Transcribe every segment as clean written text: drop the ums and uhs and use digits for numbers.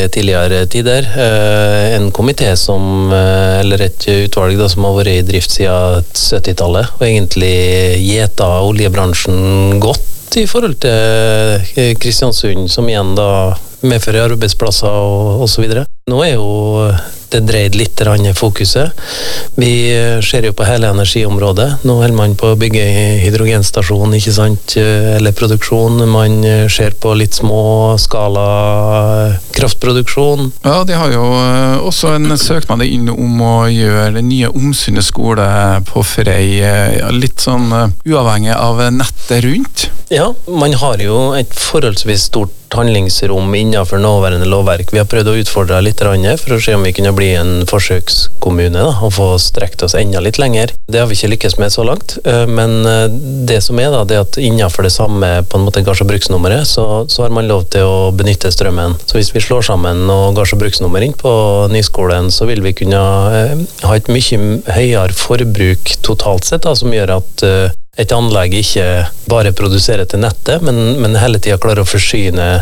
tidligere tider. En komité som, eller et utvalg da, som har vært i drift siden 70-tallet, og egentlig gjeta oljebransjen godt i forhold til Kristiansund, som igjen da medfører arbeidsplasser og så videre. Nå jo det dreid litt fokuset. Vi ser jo på hele energiområdet. Nå holder man på å bygge hydrogenstasjon, ikke sant, eller produksjon. Man ser på litt små skala kraftproduksjon. Ja, de har jo også en søknad inn om å gjøre den nye Omsundet skole på Frei, litt sånn uavhengig av nettet rundt. Ja, man har jo et forholdsvis stort handlingsrom innenfor nåværende lovverk. Vi har prøvd å utfordre litt for å se om vi kunne bli en forsøkskommune da, og få strekt oss enda litt lenger. Det har vi ikke lykkes med så langt, men det som da, det at innenfor det samme på en måte gards- og bruksnummeret, så har man lov til å benytte strømmen. Så hvis vi slår sammen og gards- og bruksnummer inn på nyskolen, så vil vi kunne ha et mye høyere forbruk totalt sett, da, som gjør at et anlegg ikke bare produserer til nettet, men hele tiden klarer å forsyne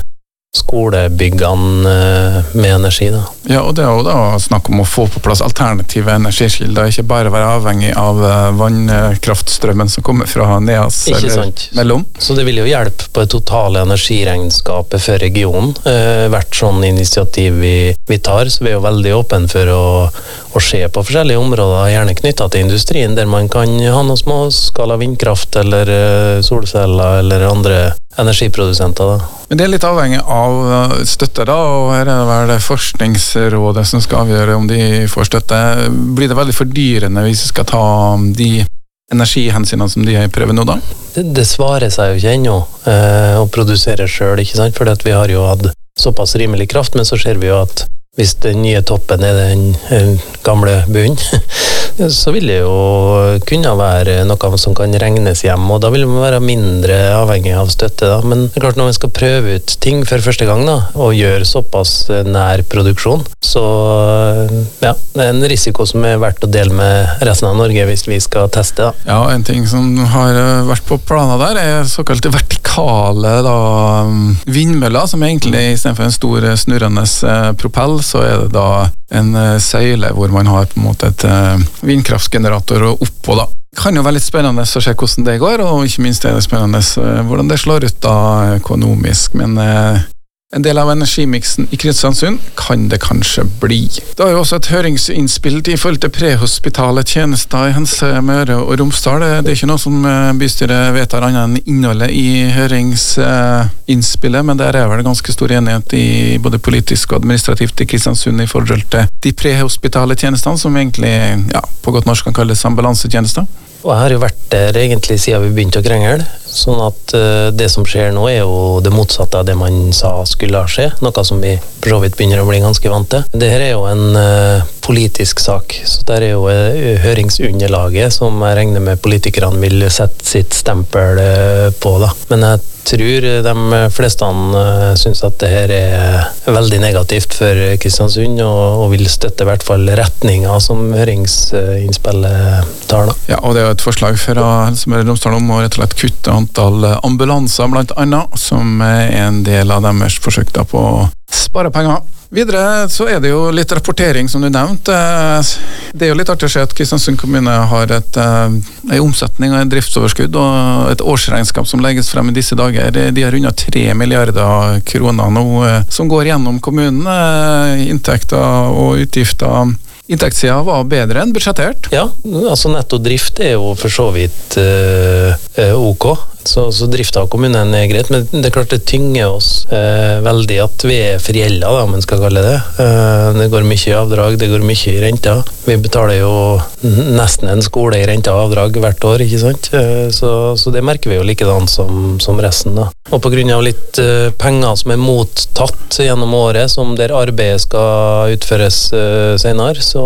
skolebyggene med energi da. Ja, og det jo da snakk om å få på plass alternative energiskilder, ikke bare være avhengig av vannkraftstrømmen som kommer fra Neas eller mellom. Så det vil jo hjelpe på det totale energiregnskapet for regionen. Hvert sånn initiativ vi tar, så vi jo veldig åpne for å se på forskjellige områder, gjerne knyttet til industrien, der man kan ha noe småskala vindkraft eller solceller eller andre energiprodusenter da. Men det litt avhengig av støtte da, og her det vel det forskningsrådet som skal avgjøre om de får støtte. Blir det veldig fordyrende hvis vi skal ta de energihensynene som de prøver nå da? Det svarer seg jo ikke ennå å produsere selv, ikke sant? For vi har jo hatt såpass rimelig kraft, men så ser vi jo at hvis den nye toppen den gamle bunnen, så vil det jo kunne være noe som kan regnes hjem, og da vil man være mindre avhengig av støtte da. Men det klart når man skal prøve ut ting for første gang da, og gjøre såpass nær produksjon, så ja, det en risiko som verdt å dele med resten av Norge hvis vi skal teste da. Ja, en ting som har vært på planer der såkalte vertikale da, vindmøller, som egentlig i stedet for en stor snurrende propell, så det da en søyle hvor man har på en måte et vindkraftgenerator oppå da. Det kan jo være litt spennende å se hvordan det går, og ikke minst det spennende hvordan det slår ut da økonomisk, men en del av energimiksen i Kristiansund kan det kanskje bli. Det er jo også et høringsinnspill i forhold til prehospitale tjenester i Hense, Møre og Romsdal. Det ikke noe som bystyret vedtar annet enn innholdet i høringsinnspillet, men der vel ganske stor enighet i både politisk og administrativt i Kristiansund i forhold til de prehospitale tjenestene, som egentlig ja, på godt norsk kan kalles ambulansetjenester. Og jeg har jo vært der egentlig siden vi begynte å krangle, sånn at det som skjer nå jo det motsatte av det man sa skulle skje, noe som vi for så vidt begynner å bli ganske vant til. Dette jo en politisk sak, så der jo høringsunderlaget som jeg regner med politikerne vil sette sitt stempel på da. Men jeg tror de fleste synes at det her veldig negativt for Kristiansund og vil støtte i hvert fall retninger som høringsinnspillet tar da. Ja, og det jo et forslag fra Helse Møre og Romsdal om å rett og slett kutte antall ambulanser blant annet, som en del av deres forsøk da på å spare penger. Videre så det jo litt rapportering som du nevnte. Det jo litt artig å se at Kristiansund kommune har en omsetning og en driftsoverskudd og et årsregnskap som legges frem i disse dager. De har rundt 3 milliarder kroner nå som går gjennom kommunen. Inntekter og utgifter. Inntektssiden var bedre enn budsjettert. Ja, altså netto drift jo for så vidt ok. Så drifta av kommunen greit, men det klart det tynger oss veldig at vi forgjelda, da, om man skal kalle det. Det går mye avdrag, det går mye i renta. Vi betaler jo nesten en skole i renta avdrag hvert år, ikke sant? Så det merker vi jo likedan som resten da. Og på grunn av litt penger som mottatt gjennom året, som der arbeidet skal utføres senere, så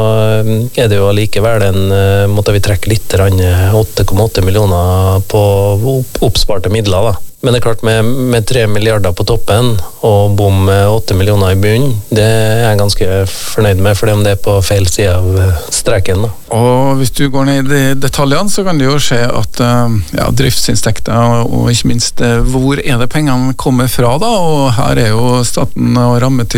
det jo allikevel måtte vi trekke litt 8,8 millioner på oppsparte midler da. Men det klart med 3 milliarder på toppen og bom med 8 millioner i bunnen, det jeg ganske fornøyd med, for det på feil side av streken da. Og hvis du går ned i detaljene, så kan det jo skje at ja, driftsinntekter og ikke minst hvor det pengene kommer fra da, og her jo staten og ramme til